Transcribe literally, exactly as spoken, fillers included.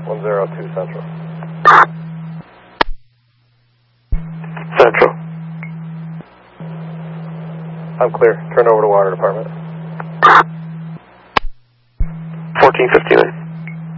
one zero two Central. Central. I'm clear. Turn over to Water Department. fourteen fifty-nine.